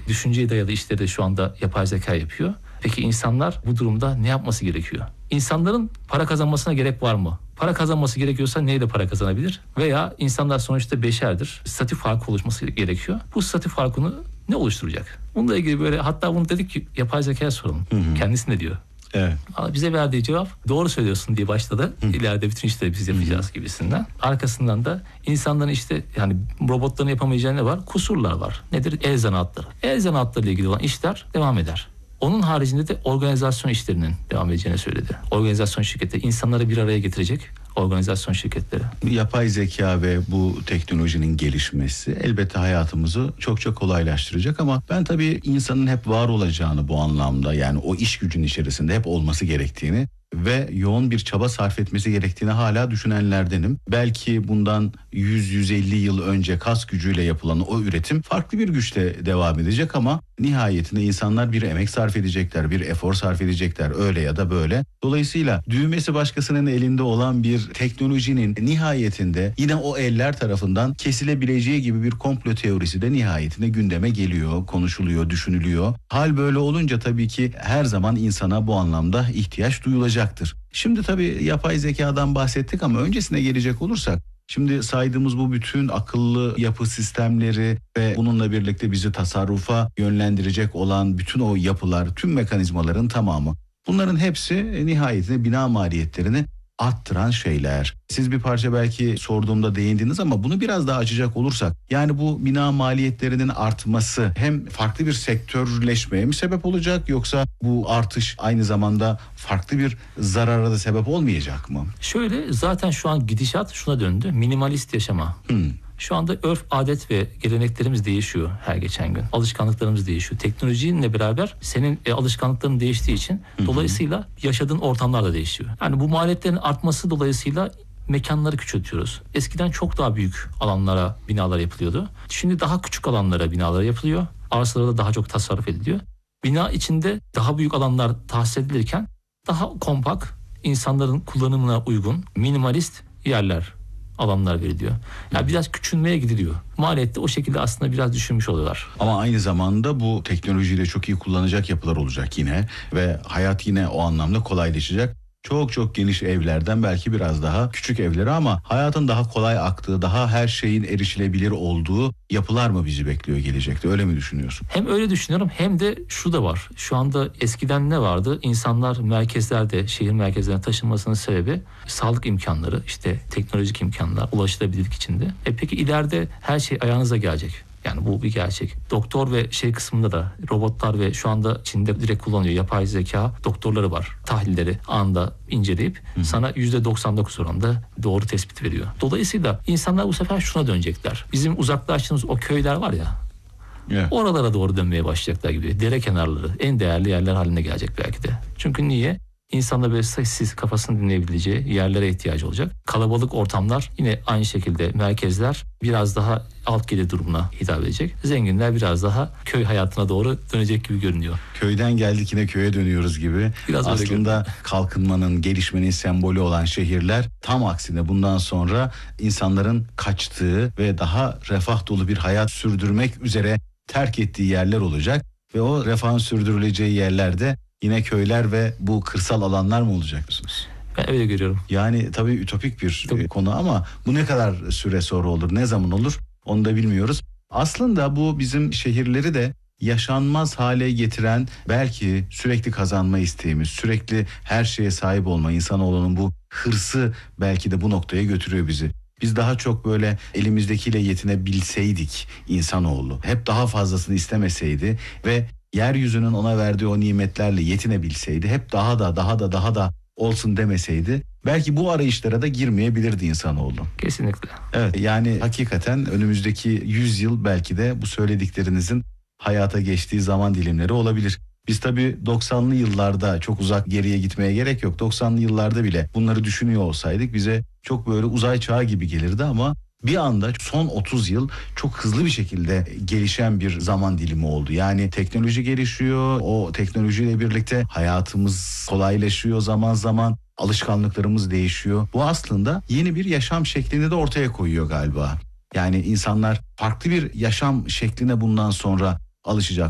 düşünceye dayalı işleri de şu anda yapay zeka yapıyor. Peki insanlar bu durumda ne yapması gerekiyor? İnsanların para kazanmasına gerek var mı? Para kazanması gerekiyorsa neyle para kazanabilir? Veya insanlar sonuçta beşerdir. Statü farkı oluşması gerekiyor. Bu statü farkını ne oluşturacak? Bununla ilgili böyle, hatta bunu dedik ki yapay zekaya soralım. Kendisi ne diyor? Evet. Ama bize verdiği cevap doğru söylüyorsun diye başladı. İleride bütün işleri biz yapacağız gibisinden. Arkasından da insanların işte yani robotların yapamayacağı ne var? Kusurlar var. Nedir? El zanaatları. El zanaatları ile ilgili olan işler devam eder. Onun haricinde de organizasyon işlerinin devam edeceğini söyledi. Organizasyon şirketi insanları bir araya getirecek organizasyon şirketleri. Yapay zeka ve bu teknolojinin gelişmesi elbette hayatımızı çok kolaylaştıracak ama ben tabii insanın hep var olacağını bu anlamda, yani o iş gücünün içerisinde hep olması gerektiğini ve yoğun bir çaba sarf etmesi gerektiğini hala düşünenlerdenim. Belki bundan 100-150 yıl önce kas gücüyle yapılan o üretim farklı bir güçle devam edecek ama nihayetinde insanlar bir emek sarf edecekler, bir efor sarf edecekler öyle ya da böyle. Dolayısıyla düğmesi başkasının elinde olan bir teknolojinin nihayetinde yine o eller tarafından kesilebileceği gibi bir komplo teorisi de nihayetinde gündeme geliyor, konuşuluyor, düşünülüyor. Hal böyle olunca tabii ki her zaman insana bu anlamda ihtiyaç duyulacaktır. Şimdi tabii yapay zekadan bahsettik ama öncesine gelecek olursak, şimdi saydığımız bu bütün akıllı yapı sistemleri ve bununla birlikte bizi tasarrufa yönlendirecek olan bütün o yapılar, tüm mekanizmaların tamamı, bunların hepsi nihayetinde bina maliyetlerini arttıran şeyler. Siz bir parça belki sorduğumda değindiniz ama bunu biraz daha açacak olursak, yani bu bina maliyetlerinin artması hem farklı bir sektörleşmeye mi sebep olacak, yoksa bu artış aynı zamanda farklı bir zarara da sebep olmayacak mı? Şöyle, zaten şu an gidişat şuna döndü. Minimalist yaşama. Şu anda örf, adet ve geleneklerimiz değişiyor her geçen gün. Alışkanlıklarımız değişiyor. Teknolojiyle beraber senin alışkanlıkların değiştiği için dolayısıyla yaşadığın ortamlar da değişiyor. Yani bu maliyetlerin artması dolayısıyla mekanları küçültüyoruz. Eskiden çok daha büyük alanlara binalar yapılıyordu. Şimdi daha küçük alanlara binalar yapılıyor. Arsalarda daha çok tasarruf ediliyor. Bina içinde daha büyük alanlar tahsis edilirken daha kompakt, insanların kullanımına uygun, minimalist yerler, alanlar veriliyor. Yani biraz küçülmeye gidiliyor. Maliyette o şekilde aslında biraz düşünmüş oluyorlar. Ama aynı zamanda bu teknolojiyle çok iyi kullanacak yapılar olacak yine ve hayat yine o anlamda kolaylaşacak. Çok geniş evlerden belki biraz daha küçük evlere ama hayatın daha kolay aktığı, daha her şeyin erişilebilir olduğu yapılar mı bizi bekliyor gelecekte? Öyle mi düşünüyorsun? Hem öyle düşünüyorum hem de şu da var. Şu anda eskiden ne vardı? İnsanlar merkezlerde, şehir merkezlerine taşınmasının sebebi sağlık imkanları, işte teknolojik imkanlar, ulaşılabilirlik içinde. Peki ileride her şey ayağınıza gelecek. Yani bu bir gerçek. Doktor ve kısmında da robotlar ve şu anda Çin'de direkt kullanılıyor yapay zeka doktorları var. Tahlilleri anında inceleyip sana %99 oranında doğru tespit veriyor. Dolayısıyla insanlar bu sefer şuna dönecekler. Bizim uzaklaştığımız o köyler var ya, oralara doğru dönmeye başlayacaklar gibi. Dere kenarları en değerli yerler haline gelecek belki de. Çünkü niye? İnsanlar böyle sessiz, kafasını dinleyebileceği yerlere ihtiyacı olacak. Kalabalık ortamlar yine aynı şekilde, merkezler biraz daha alt gelir durumuna hitap edecek. Zenginler biraz daha köy hayatına doğru dönecek gibi görünüyor. Köyden geldik yine köye dönüyoruz gibi. Biraz aslında kalkınmanın, gelişmenin sembolü olan şehirler tam aksine bundan sonra insanların kaçtığı ve daha refah dolu bir hayat sürdürmek üzere terk ettiği yerler olacak. Ve o refahın sürdürüleceği yerlerde yine köyler ve bu kırsal alanlar mı olacak mısınız? Ben öyle görüyorum. Yani tabii ütopik bir konu ama bu ne kadar süre sonra olur, ne zaman olur onu da bilmiyoruz. Aslında bu bizim şehirleri de yaşanmaz hale getiren, belki sürekli kazanma isteğimiz, sürekli her şeye sahip olma, insanoğlunun bu hırsı belki de bu noktaya götürüyor bizi. Biz daha çok böyle elimizdekiyle yetinebilseydik insanoğlu, hep daha fazlasını istemeseydi ve yeryüzünün ona verdiği o nimetlerle yetinebilseydi, hep daha da olsun demeseydi, belki bu arayışlara da girmeyebilirdi insanoğlu. Kesinlikle. Evet, yani hakikaten önümüzdeki 100 yıl belki de bu söylediklerinizin hayata geçtiği zaman dilimleri olabilir. Biz tabii 90'lı yıllarda, çok uzak geriye gitmeye gerek yok, 90'lı yıllarda bile bunları düşünüyor olsaydık bize çok böyle uzay çağı gibi gelirdi ama bir anda son 30 yıl çok hızlı bir şekilde gelişen bir zaman dilimi oldu. Yani teknoloji gelişiyor, o teknolojiyle birlikte hayatımız kolaylaşıyor zaman zaman, alışkanlıklarımız değişiyor. Bu aslında yeni bir yaşam şeklini de ortaya koyuyor galiba. Yani insanlar farklı bir yaşam şekline bundan sonra alışacak.